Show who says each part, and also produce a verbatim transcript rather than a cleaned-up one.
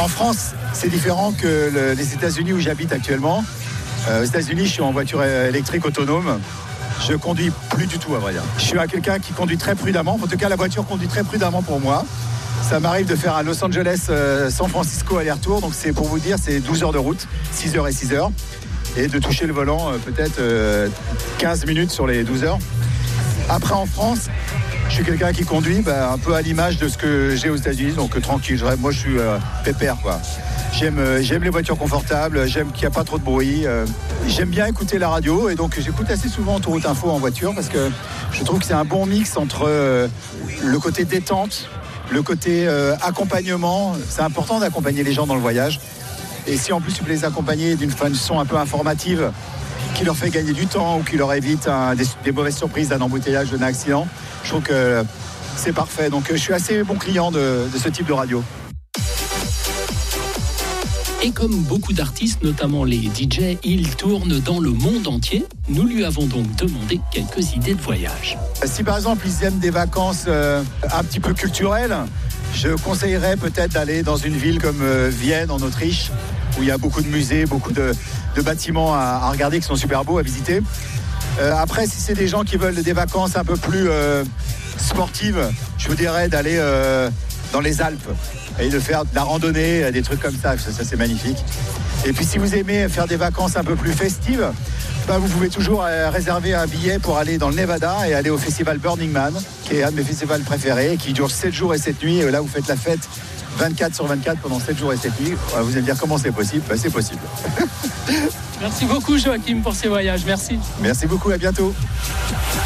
Speaker 1: en France, c'est différent que le, les États-Unis où j'habite actuellement. Euh, aux États-Unis, je suis en voiture électrique autonome. Je conduis plus du tout, à vrai dire. Je suis quelqu'un qui conduit très prudemment. En tout cas, la voiture conduit très prudemment pour moi. Ça m'arrive de faire un Los Angeles, euh, San Francisco aller-retour. Donc, c'est pour vous dire, c'est douze heures de route, six heures et six heures. Et de toucher le volant euh, peut-être euh, quinze minutes sur les douze heures. Après, en France, je suis quelqu'un qui conduit bah, un peu à l'image de ce que j'ai aux États-Unis. Donc, euh, tranquille. Je, moi, je suis euh, pépère, quoi. J'aime, euh, j'aime les voitures confortables, j'aime qu'il n'y a pas trop de bruit. Euh, j'aime bien écouter la radio et donc j'écoute assez souvent Autoroute Info en voiture parce que je trouve que c'est un bon mix entre euh, le côté détente, le côté euh, accompagnement. C'est important d'accompagner les gens dans le voyage. Et si en plus tu peux les accompagner d'une façon un peu informative qui leur fait gagner du temps ou qui leur évite un, des, des mauvaises surprises, d'un embouteillage, d'un accident, je trouve que c'est parfait. Donc je suis assez bon client de, de ce type de radio.
Speaker 2: Et comme beaucoup d'artistes, notamment les D J, il tourne dans le monde entier. Nous lui avons donc demandé quelques idées de voyage.
Speaker 1: Si par exemple ils aiment des vacances euh, un petit peu culturelles, je conseillerais peut-être d'aller dans une ville comme euh, Vienne en Autriche, où il y a beaucoup de musées, beaucoup de, de bâtiments à, à regarder qui sont super beaux à visiter. Euh, après, si c'est des gens qui veulent des vacances un peu plus euh, sportives, je vous dirais d'aller euh, dans les Alpes et de faire de la randonnée, des trucs comme ça, ça, ça c'est magnifique. Et puis si vous aimez faire des vacances un peu plus festives, bah, vous pouvez toujours euh, réserver un billet pour aller dans le Nevada et aller au festival Burning Man, qui est un de mes festivals préférés, qui dure sept jours et sept nuits. Et là, vous faites la fête vingt-quatre sur vingt-quatre pendant sept jours et sept nuits. Vous allez me dire comment c'est possible. Bah, c'est possible.
Speaker 3: Merci beaucoup Joachim pour ces voyages, merci.
Speaker 1: Merci beaucoup, à bientôt.